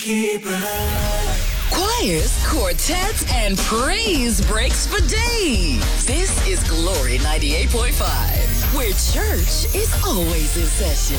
Choirs, quartets, and praise breaks for days. This is Glory 98.5, where church is always in session.